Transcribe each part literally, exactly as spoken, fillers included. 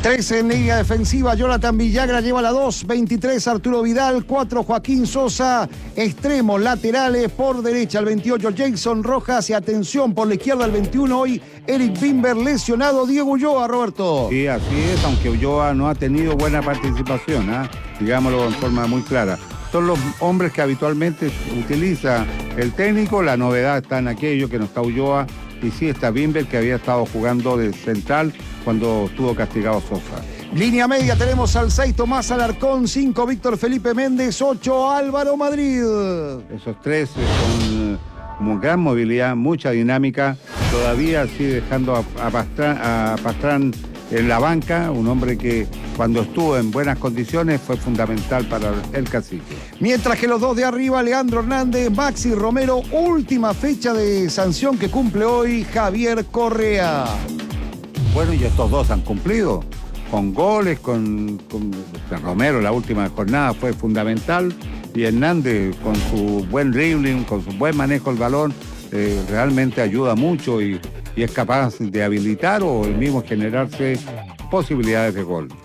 trece en línea defensiva, Jonathan Villagra lleva la dos, veintitrés Arturo Vidal, cuatro Joaquín Sosa, extremos laterales, por derecha el veintiocho Jason Rojas y atención por la izquierda el veintiuno hoy Eric Bimber lesionado, Diego Ulloa, Roberto. Sí, así es, aunque Ulloa no ha tenido buena participación, ¿eh? digámoslo en forma muy clara. Son los hombres que habitualmente utiliza el técnico, la novedad está en aquello que no está Ulloa y sí está Bimber que había estado jugando de central cuando estuvo castigado Sosa. Línea media tenemos al seis Tomás Alarcón, cinco Víctor Felipe Méndez, ocho Álvaro Madrid. Esos tres con, con gran movilidad, mucha dinámica, todavía sigue dejando a, a, Pastrán, a Pastrán en la banca, un hombre que cuando estuvo en buenas condiciones fue fundamental para el Cacique. Mientras que los dos de arriba, Leandro Hernández, Maxi Romero, última fecha de sanción que cumple hoy Javier Correa. Bueno, y estos dos han cumplido, con goles, con, con Romero la última jornada fue fundamental, y Hernández con su buen dribbling, con su buen manejo del balón, eh, realmente ayuda mucho y, y es capaz de habilitar o el mismo generarse posibilidades de gol.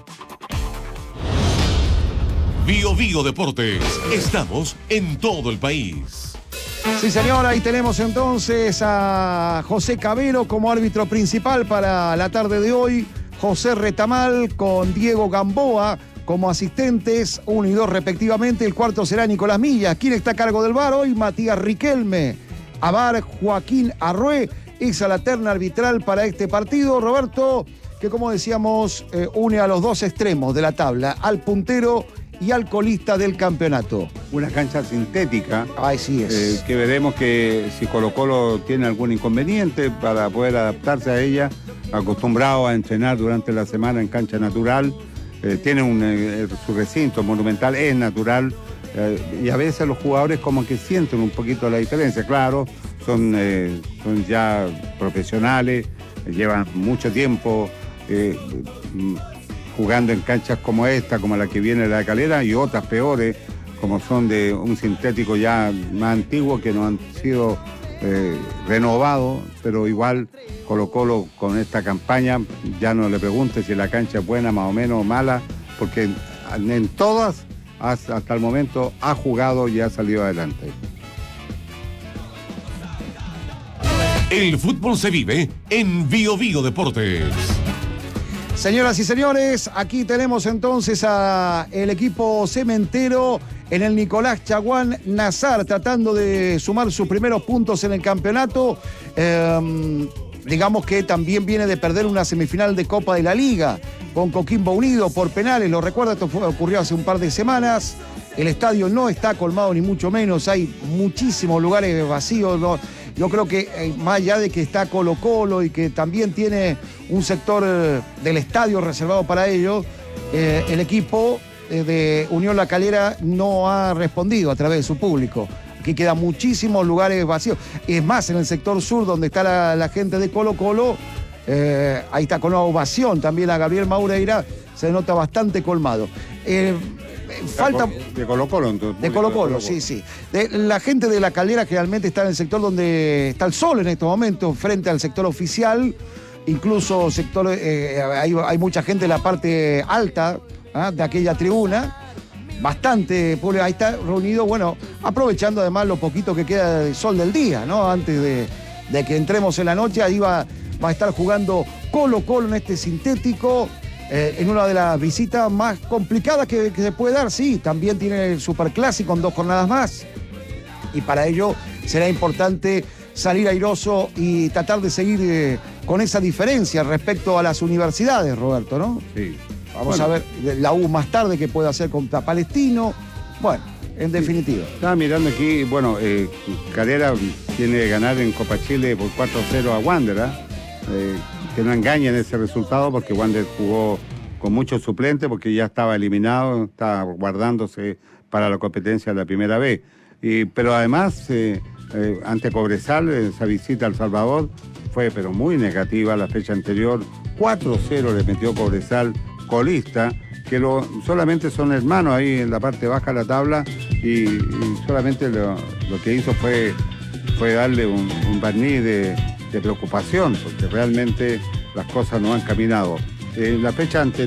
Bio Bio Deportes, estamos en todo el país. Sí, señor, ahí tenemos entonces a José Cabero como árbitro principal para la tarde de hoy, José Retamal con Diego Gamboa como asistentes, uno y dos respectivamente, el cuarto será Nicolás Millas. ¿Quién está a cargo del V A R hoy? Matías Riquelme. A V A R Joaquín Arrué, esa la terna arbitral para este partido, Roberto, que como decíamos, eh, une a los dos extremos de la tabla, al puntero y al colista del campeonato. Una cancha sintética. Ay, sí es. Eh, que veremos que si Colo Colo tiene algún inconveniente para poder adaptarse a ella, acostumbrado a entrenar durante la semana en cancha natural, eh, tiene un, eh, su recinto monumental, es natural, eh, y a veces los jugadores como que sienten un poquito la diferencia. Claro, son, eh, son ya profesionales, llevan mucho tiempo eh, jugando en canchas como esta, como la que viene de La Calera, y otras peores, como son de un sintético ya más antiguo que no han sido eh, renovados, pero igual Colo Colo con esta campaña, ya no le pregunte si la cancha es buena, más o menos, mala, porque en, en todas hasta el momento ha jugado y ha salido adelante. El fútbol se vive en Bio Bio Deportes. Señoras y señores, aquí tenemos entonces a el equipo cementero en el Nicolás Chaguán Nazar, tratando de sumar sus primeros puntos en el campeonato. Eh, digamos que también viene de perder una semifinal de Copa de la Liga con Coquimbo Unido por penales. Lo recuerdo, esto fue, ocurrió hace un par de semanas. El estadio no está colmado ni mucho menos, hay muchísimos lugares vacíos. ¿no? Yo creo que eh, más allá de que está Colo Colo y que también tiene un sector eh, del estadio reservado para ello, eh, el equipo eh, de Unión La Calera no ha respondido a través de su público. Aquí quedan muchísimos lugares vacíos. Es más, en el sector sur donde está la, la gente de Colo Colo, eh, ahí está con una ovación también a Gabriel Maureira, se nota bastante colmado. Eh, Falta de Colo Colo, entonces. De Colo Colo, sí, sí. De, la gente de La Calera generalmente está en el sector donde está el sol en estos momentos, frente al sector oficial. Incluso sector, eh, hay, hay mucha gente en la parte alta ¿eh? de aquella tribuna. Bastante público, ahí está reunido, bueno, aprovechando además lo poquito que queda de sol del día, ¿no? Antes de, de que entremos en la noche, ahí va, va a estar jugando Colo Colo en este sintético. Eh, en una de las visitas más complicadas que, que se puede dar, sí, también tiene el Superclásico en dos jornadas más. Y para ello será importante salir airoso y tratar de seguir eh, con esa diferencia respecto a las universidades, Roberto, ¿no? Sí. Vamos bueno. a ver la U más tarde que puede hacer contra Palestino. Bueno, en definitiva. Sí. Estaba mirando aquí, bueno, eh, Calera tiene que ganar en Copa Chile por cuatro a cero a Wander, ¿eh? Eh, que no engañen ese resultado porque Wander jugó con muchos suplentes porque ya estaba eliminado, estaba guardándose para la competencia de la primera vez. Y, pero además, eh, eh, ante Cobresal, esa visita a El Salvador fue pero muy negativa la fecha anterior. cuatro a cero le metió Cobresal, colista, que lo, solamente son hermanos ahí en la parte baja de la tabla y, y solamente lo, lo que hizo fue, fue darle un, un barniz de... de preocupación, porque realmente las cosas no han caminado. En la fecha anterior